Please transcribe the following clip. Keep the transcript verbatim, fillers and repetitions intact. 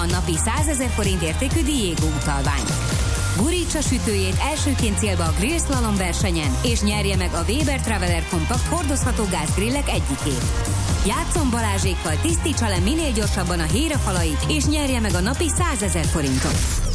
napi százezer forint értékű Diego utalványt. Gurítsa sütőjét elsőként célba a Grill Slalom versenyen, és nyerje meg a Weber Traveler Compact hordozható gázgrillek egyikét. Játszon Balázsékkal, tisztítsa le minél gyorsabban a hírafalait, és nyerje meg a napi százezer forintot.